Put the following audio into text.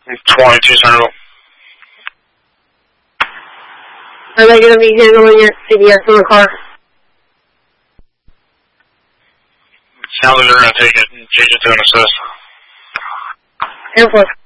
22 Central. Are they going to be handling it CBS in the car? Sounds like they're going to take it and change it to an assist. 10-4.